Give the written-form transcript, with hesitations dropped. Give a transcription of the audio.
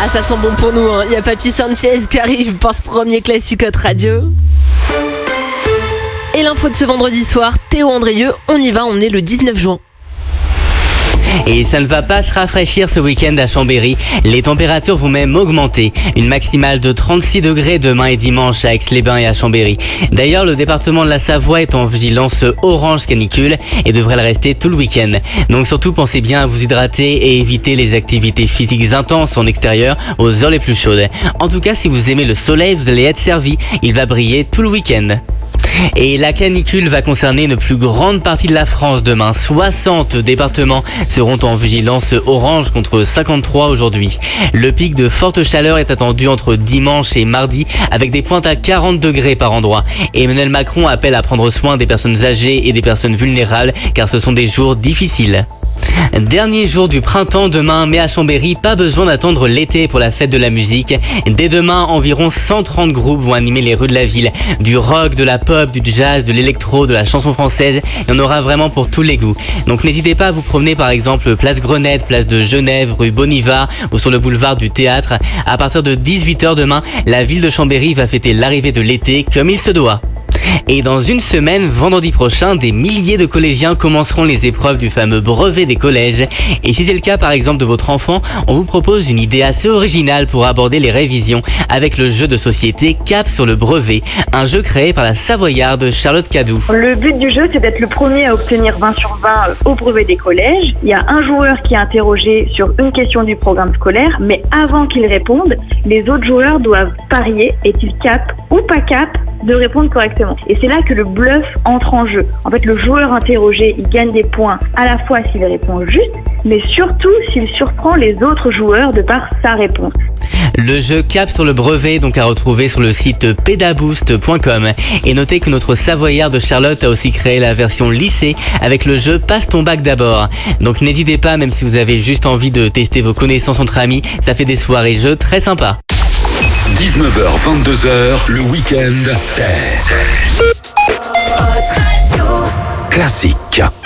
Ah, ça sent bon pour nous, hein. Il y a Papy Sanchez qui arrive pour ce premier Classicote Radio. Et l'info de ce vendredi soir, Théo Andrieux, on y va, on est le 19 juin. Et ça ne va pas se rafraîchir ce week-end à Chambéry. Les températures vont même augmenter. Une maximale de 36 degrés demain et dimanche à Aix-les-Bains et à Chambéry. D'ailleurs, le département de la Savoie est en vigilance orange canicule et devrait le rester tout le week-end. Donc surtout, pensez bien à vous hydrater et éviter les activités physiques intenses en extérieur aux heures les plus chaudes. En tout cas, si vous aimez le soleil, vous allez être servi. Il va briller tout le week-end. Et la canicule va concerner une plus grande partie de la France demain. 60 départements seront en vigilance orange contre 53 aujourd'hui. Le pic de forte chaleur est attendu entre dimanche et mardi avec des pointes à 40 degrés par endroit. Et Emmanuel Macron appelle à prendre soin des personnes âgées et des personnes vulnérables car ce sont des jours difficiles. Dernier jour du printemps demain, mais à Chambéry, pas besoin d'attendre l'été pour la fête de la musique. Dès demain, environ 130 groupes vont animer les rues de la ville. Du rock, de la pop, du jazz, de l'électro, de la chanson française. Il y en aura vraiment pour tous les goûts. Donc n'hésitez pas à vous promener par exemple place Grenette, place de Genève, rue Bonnivard ou sur le boulevard du Théâtre. À partir de 18h demain, la ville de Chambéry va fêter l'arrivée de l'été comme il se doit. Et dans une semaine, vendredi prochain, des milliers de collégiens commenceront les épreuves du fameux brevet des collèges. Et si c'est le cas par exemple de votre enfant, on vous propose une idée assez originale pour aborder les révisions avec le jeu de société Cap sur le brevet, un jeu créé par la Savoyarde Charlotte Cadou. Le but du jeu, c'est d'être le premier à obtenir 20 sur 20 au brevet des collèges. Il y a un joueur qui est interrogé sur une question du programme scolaire, mais avant qu'il réponde, les autres joueurs doivent parier, est-il cap ou pas cap de répondre correctement. Et c'est là que le bluff entre en jeu. En fait, le joueur interrogé, il gagne des points à la fois s'il répond juste, mais surtout s'il surprend les autres joueurs de par sa réponse. Le jeu Cap sur le brevet, donc à retrouver sur le site pedaboost.com. Et notez que notre Savoyarde Charlotte a aussi créé la version lycée avec le jeu Passe ton bac d'abord. Donc n'hésitez pas, même si vous avez juste envie de tester vos connaissances entre amis, ça fait des soirées jeux très sympas. 19h, 22h, le week-end, c'est Classique.